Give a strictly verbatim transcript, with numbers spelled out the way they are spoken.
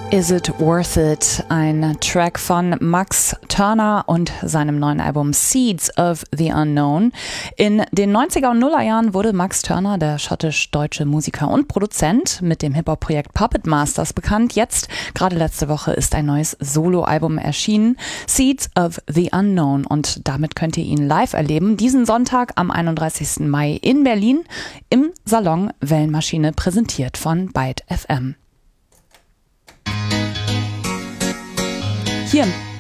Is It Worth It? Ein Track von Max Turner und seinem neuen Album Seeds of the Unknown. In den neunziger und nuller Jahren wurde Max Turner, der schottisch-deutsche Musiker und Produzent, mit dem Hip-Hop-Projekt Puppet Masters bekannt. Jetzt, gerade letzte Woche, ist ein neues Solo-Album erschienen, Seeds of the Unknown. Und damit könnt ihr ihn live erleben, diesen Sonntag am einunddreißigsten Mai in Berlin im Salon Wellenmaschine, präsentiert von Byte F M. Hier